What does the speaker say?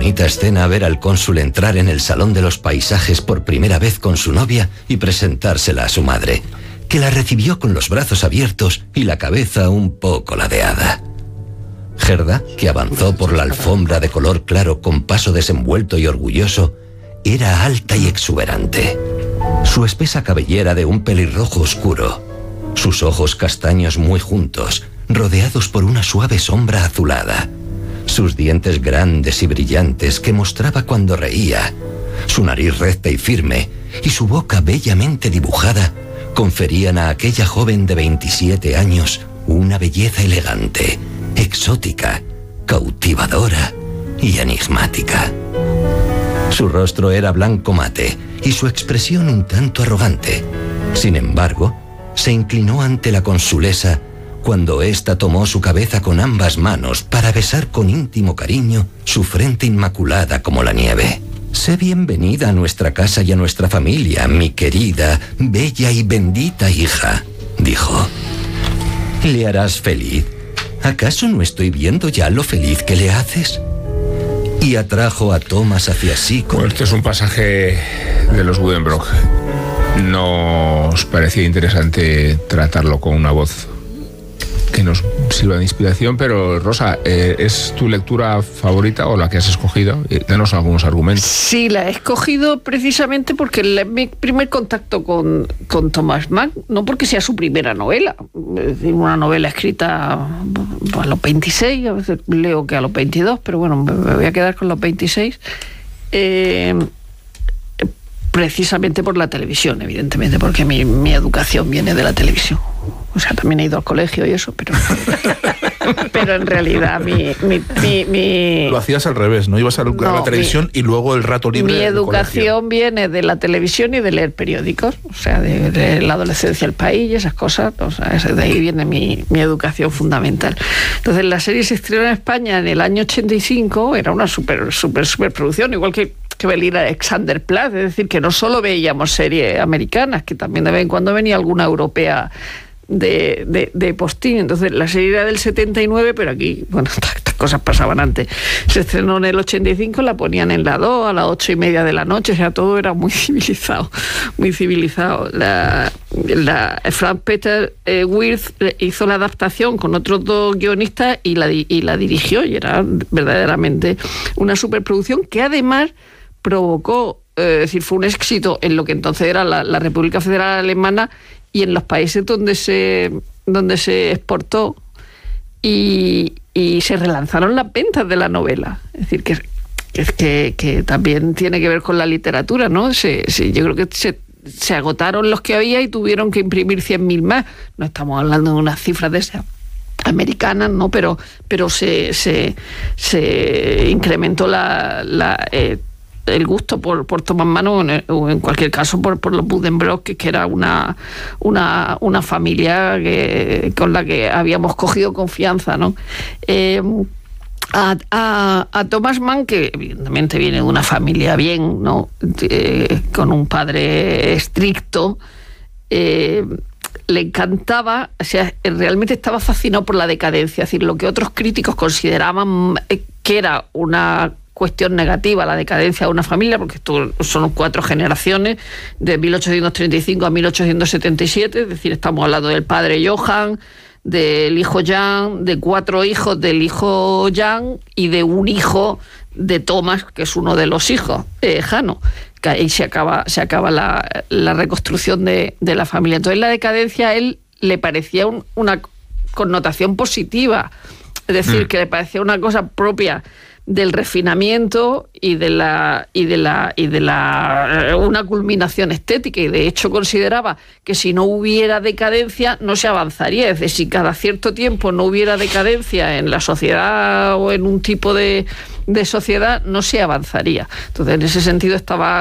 bonita escena ver al cónsul entrar en el Salón de los Paisajes por primera vez con su novia y presentársela a su madre, que la recibió con los brazos abiertos y la cabeza un poco ladeada. Gerda, que avanzó por la alfombra de color claro con paso desenvuelto y orgulloso, era alta y exuberante. Su espesa cabellera de un pelirrojo oscuro, sus ojos castaños muy juntos, rodeados por una suave sombra azulada, sus dientes grandes y brillantes que mostraba cuando reía, su nariz recta y firme y su boca bellamente dibujada conferían a aquella joven de 27 años una belleza elegante, exótica, cautivadora y enigmática. Su rostro era blanco mate y su expresión un tanto arrogante. Sin embargo, se inclinó ante la consulesa cuando ésta tomó su cabeza con ambas manos para besar con íntimo cariño su frente inmaculada como la nieve. «Sé bienvenida a nuestra casa y a nuestra familia, mi querida, bella y bendita hija», dijo. «¿Le harás feliz? ¿Acaso no estoy viendo ya lo feliz que le haces?» Y atrajo a Thomas hacia sí con... Este es un pasaje de los Buddenbrook. ¿No os parecía interesante tratarlo con una voz que nos sirva de inspiración? Pero, Rosa, ¿es tu lectura favorita o la que has escogido? Danos algunos argumentos. Sí, la he escogido precisamente porque es mi primer contacto con Thomas Mann, no porque sea su primera novela. Es decir, una novela escrita a los 26, a veces leo que a los 22, pero bueno, me voy a quedar con los 26. Precisamente por la televisión, evidentemente, porque mi educación viene de la televisión. O sea, también he ido al colegio y eso, pero en realidad mi Lo hacías al revés, ¿no? Ibas a la televisión y luego el rato libre. Mi educación viene de la televisión y de leer periódicos, o sea, de la adolescencia del país y esas cosas. O sea, de ahí viene mi educación fundamental. Entonces, la serie se estrenó en España en el año 85, era una super producción, igual que venir a Alexanderplatz, es decir, que no solo veíamos series americanas, que también de vez en cuando venía alguna europea de postín. Entonces la serie era del 79, pero aquí, bueno, estas cosas pasaban antes. Se estrenó en el 85, la ponían en la 2 a las 8:30 de la noche, o sea, todo era muy civilizado, muy civilizado. Frank Peter Wirth hizo la adaptación con otros dos guionistas y la dirigió, y era verdaderamente una superproducción que además provocó, es decir, fue un éxito en lo que entonces era la República Federal Alemana y en los países donde se exportó, y se relanzaron las ventas de la novela. Es decir, que también tiene que ver con la literatura, ¿no? Yo creo que se agotaron los que había y tuvieron que imprimir 100.000 más. No estamos hablando de unas cifras de esas americanas, ¿no? Pero se incrementó el gusto por Thomas Mann, o en cualquier caso por los Buddenbrook, que era una familia con la que habíamos cogido confianza, ¿no? A Thomas Mann, que evidentemente viene de una familia bien, ¿no? Con un padre estricto, le encantaba, o sea, realmente estaba fascinado por la decadencia, es decir, lo que otros críticos consideraban que era una cuestión negativa, la decadencia de una familia, porque esto son 4 generaciones, de 1835 a 1877, es decir, estamos hablando del padre Johann, del hijo Jan, de 4 hijos del hijo Jan y de un hijo de Thomas, que es uno de los hijos, Jano, que ahí se acaba la reconstrucción de la familia. Entonces la decadencia a él le parecía una connotación positiva, es decir, que le parecía una cosa propia del refinamiento y de una culminación estética, y de hecho consideraba que si no hubiera decadencia no se avanzaría. Es decir, si cada cierto tiempo no hubiera decadencia en la sociedad o en un tipo de sociedad, no se avanzaría. Entonces, en ese sentido estaba